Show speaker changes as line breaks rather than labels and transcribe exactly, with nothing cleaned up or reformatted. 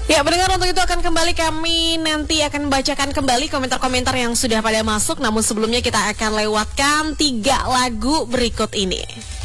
Ya, pendengar, untuk itu akan kembali kami nanti akan bacakan kembali komentar-komentar yang sudah pada masuk. Namun sebelumnya kita akan lewatkan tiga lagu berikut ini.